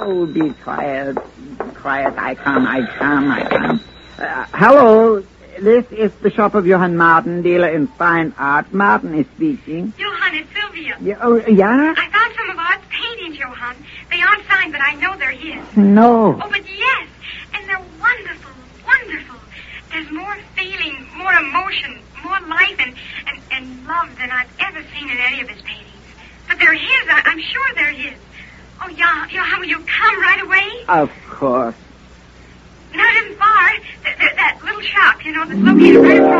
Oh, be quiet. Quiet. I come. Hello. This is the shop of Johann Martin, dealer in fine art. Martin is speaking. Johann, it's Sylvia. Yeah? I found some of Art's paintings, Johann. They aren't signed, but I know they're his. No. Oh, but yes. And they're wonderful, wonderful. There's more feeling, more emotion, more life and love than I've ever seen in any of his paintings. But they're his. I'm sure they're his. Oh, Johann, will you come right away? Of course. Not even far. That little shop, that's located right across